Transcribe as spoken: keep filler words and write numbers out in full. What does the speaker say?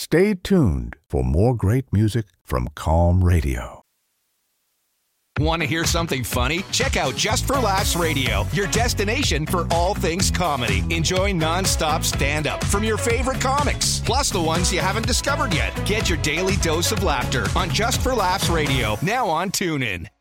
Stay tuned for more great music from Calm Radio. Want to hear something funny? Check out Just for Laughs Radio, your destination for all things comedy. Enjoy nonstop stand-up from your favorite comics, plus the ones you haven't discovered yet. Get your daily dose of laughter on Just for Laughs Radio, now on TuneIn.